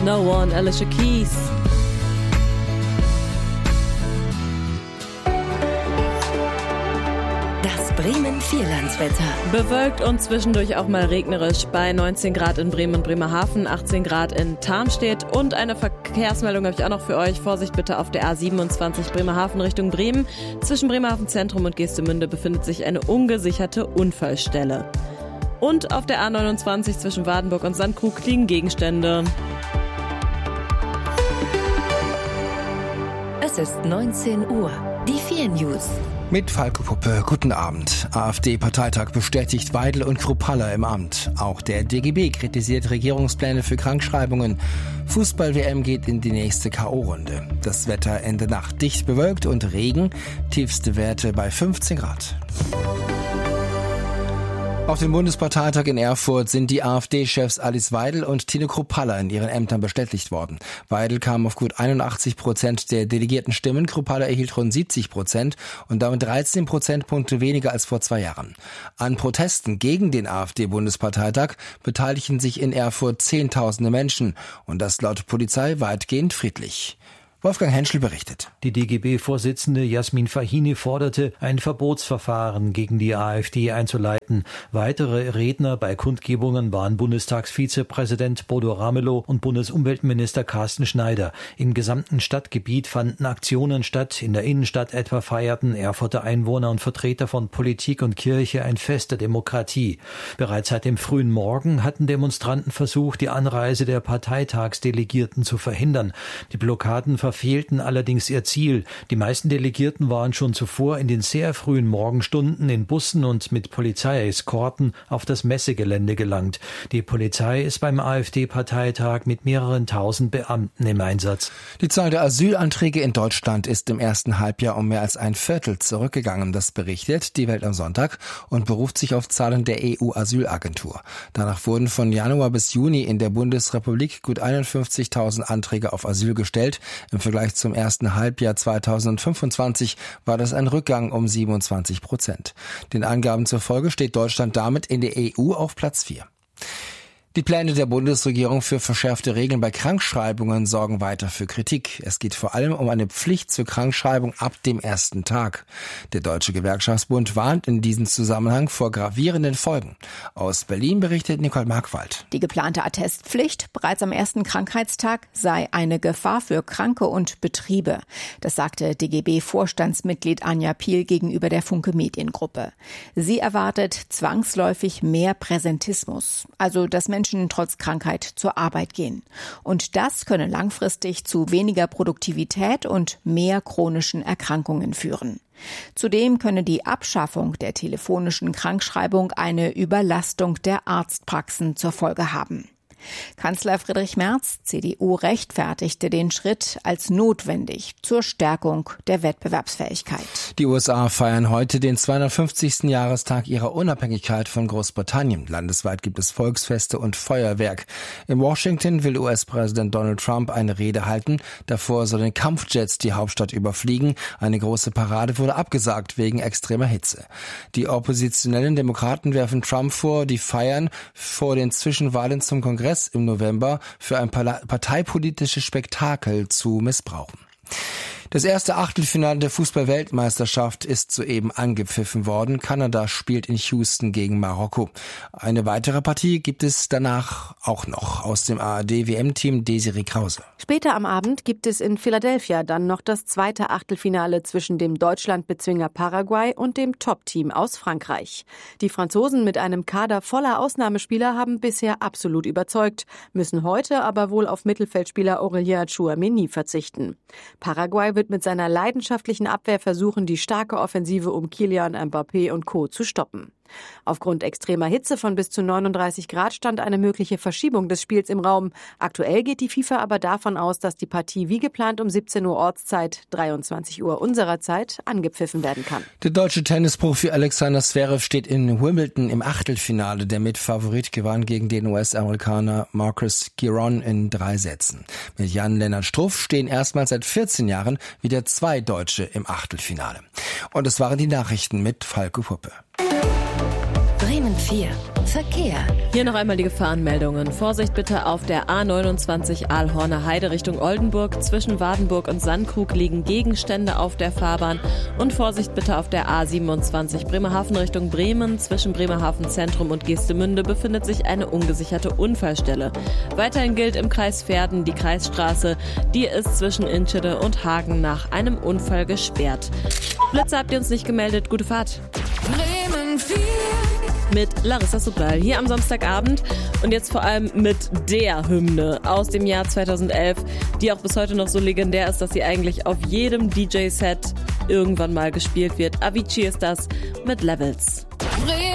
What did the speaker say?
No One, Alicia Keys. Bremen Vierlandswetter. Bewölkt und zwischendurch auch mal regnerisch bei 19 Grad in Bremen und Bremerhaven, 18 Grad in Tarmstedt. Und eine Verkehrsmeldung habe ich auch noch für euch. Vorsicht bitte auf der A27 Bremerhaven Richtung Bremen. Zwischen Bremerhaven Zentrum und Geestemünde befindet sich eine ungesicherte Unfallstelle. Und auf der A29 zwischen Wardenburg und Sandkrug liegen Gegenstände. Es ist 19 Uhr. Die 4 News. Mit Falco Puppe, guten Abend. AfD-Parteitag bestätigt Weidel und Kruppalla im Amt. Auch der DGB kritisiert Regierungspläne für Krankschreibungen. Fußball-WM geht in die nächste K.O.-Runde. Das Wetter Ende Nacht dicht bewölkt und Regen, tiefste Werte bei 15 Grad. Auf dem Bundesparteitag in Erfurt sind die AfD-Chefs Alice Weidel und Tine Kruppalla in ihren Ämtern bestätigt worden. Weidel kam auf gut 81% der delegierten Stimmen, Kruppalla erhielt rund 70% und damit 13 Prozentpunkte weniger als vor 2 Jahren. An Protesten gegen den AfD-Bundesparteitag beteiligen sich in Erfurt Zehntausende Menschen und das laut Polizei weitgehend friedlich. Wolfgang Henschel berichtet. Die DGB-Vorsitzende Jasmin Fahini forderte, ein Verbotsverfahren gegen die AfD einzuleiten. Weitere Redner bei Kundgebungen waren Bundestagsvizepräsident Bodo Ramelow und Bundesumweltminister Carsten Schneider. Im gesamten Stadtgebiet fanden Aktionen statt. In der Innenstadt etwa feierten Erfurter Einwohner und Vertreter von Politik und Kirche ein Fest der Demokratie. Bereits seit dem frühen Morgen hatten Demonstranten versucht, die Anreise der Parteitagsdelegierten zu verhindern. Die Blockaden verfehlten allerdings ihr Ziel. Die meisten Delegierten waren schon zuvor in den sehr frühen Morgenstunden in Bussen und mit Polizeieskorten auf das Messegelände gelangt. Die Polizei ist beim AfD-Parteitag mit mehreren tausend Beamten im Einsatz. Die Zahl der Asylanträge in Deutschland ist im ersten Halbjahr um mehr als ein Viertel zurückgegangen. Das berichtet die Welt am Sonntag und beruft sich auf Zahlen der EU-Asylagentur. Danach wurden von Januar bis Juni in der Bundesrepublik gut 51.000 Anträge auf Asyl gestellt. Im Vergleich zum ersten Halbjahr 2025 war das ein Rückgang um 27%. Den Angaben zufolge steht Deutschland damit in der EU auf Platz 4. Die Pläne der Bundesregierung für verschärfte Regeln bei Krankschreibungen sorgen weiter für Kritik. Es geht vor allem um eine Pflicht zur Krankschreibung ab dem ersten Tag. Der Deutsche Gewerkschaftsbund warnt in diesem Zusammenhang vor gravierenden Folgen. Aus Berlin berichtet Nicole Markwald. Die geplante Attestpflicht bereits am ersten Krankheitstag sei eine Gefahr für Kranke und Betriebe. Das sagte DGB-Vorstandsmitglied Anja Piel gegenüber der Funke Mediengruppe. Sie erwartet zwangsläufig mehr Präsentismus, also dass Menschen trotz Krankheit zur Arbeit gehen. Und das könne langfristig zu weniger Produktivität und mehr chronischen Erkrankungen führen. Zudem könne die Abschaffung der telefonischen Krankschreibung eine Überlastung der Arztpraxen zur Folge haben. Kanzler Friedrich Merz, CDU, rechtfertigte den Schritt als notwendig zur Stärkung der Wettbewerbsfähigkeit. Die USA feiern heute den 250. Jahrestag ihrer Unabhängigkeit von Großbritannien. Landesweit gibt es Volksfeste und Feuerwerk. In Washington will US-Präsident Donald Trump eine Rede halten. Davor sollen Kampfjets die Hauptstadt überfliegen. Eine große Parade wurde abgesagt wegen extremer Hitze. Die oppositionellen Demokraten werfen Trump vor, die Feiern vor den Zwischenwahlen zum Kongress im November für ein parteipolitisches Spektakel zu missbrauchen. Das erste Achtelfinale der Fußball-Weltmeisterschaft ist soeben angepfiffen worden. Kanada spielt in Houston gegen Marokko. Eine weitere Partie gibt es danach auch noch. Aus dem ARD-WM-Team Desiree Krause. Später am Abend gibt es in Philadelphia dann noch das zweite Achtelfinale zwischen dem Deutschlandbezwinger Paraguay und dem Top-Team aus Frankreich. Die Franzosen mit einem Kader voller Ausnahmespieler haben bisher absolut überzeugt, müssen heute aber wohl auf Mittelfeldspieler Aurélien Tchouaméni verzichten. Paraguay wird mit seiner leidenschaftlichen Abwehr versuchen, die starke Offensive um Kylian Mbappé und Co. zu stoppen. Aufgrund extremer Hitze von bis zu 39 Grad stand eine mögliche Verschiebung des Spiels im Raum. Aktuell geht die FIFA aber davon aus, dass die Partie wie geplant um 17 Uhr Ortszeit, 23 Uhr unserer Zeit, angepfiffen werden kann. Der deutsche Tennisprofi Alexander Zverev steht in Wimbledon im Achtelfinale. Der Mitfavorit gewann gegen den US-Amerikaner Marcus Giron in 3 Sätzen. Mit Jan-Lennart Struff stehen erstmals seit 14 Jahren wieder 2 Deutsche im Achtelfinale. Und es waren die Nachrichten mit Falco Puppe. Bremen 4. Verkehr. Hier noch einmal die Gefahrenmeldungen. Vorsicht bitte auf der A29 Aalhorner Heide Richtung Oldenburg. Zwischen Wadenburg und Sandkrug liegen Gegenstände auf der Fahrbahn. Und Vorsicht bitte auf der A27 Bremerhaven Richtung Bremen. Zwischen Bremerhaven Zentrum und Geestemünde befindet sich eine ungesicherte Unfallstelle. Weiterhin gilt im Kreis Verden die Kreisstraße. Die ist zwischen Inschede und Hagen nach einem Unfall gesperrt. Blitze habt ihr uns nicht gemeldet. Gute Fahrt. Bremen 4. Mit Larissa Subral hier am Samstagabend und jetzt vor allem mit der Hymne aus dem Jahr 2011, die auch bis heute noch so legendär ist, dass sie eigentlich auf jedem DJ-Set irgendwann mal gespielt wird. Avicii ist das mit Levels. Bremen